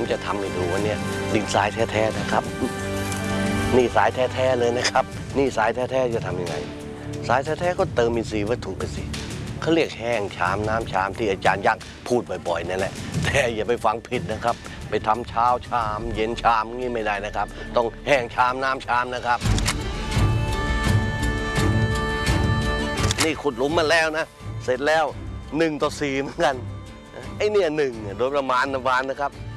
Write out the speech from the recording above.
จะทำให้ดูว่าเนี่ยดินทรายแท้ๆนะครับนี่ทรายแท้ๆเลยนะครับนี่ทรายแท้ๆจะทำยังไงทรายแท้ๆก็เติมอินทรีย์วัตถุไปสิเขาเรียกแห้งชามน้ำชามที่อาจารย์ยักษ์พูดบ่อยๆนั่นแหละแต่อย่าไปฟังผิดนะครับไปทำเช้าชามเย็นชามงี้ไม่ได้นะครับต้องแห้งชามน้ำชามนะครับนี่ขุดหลุมมาแล้วนะเสร็จแล้ว1:4เหมือนกันไอ้เนี่ย1โดยประมาณนะครับ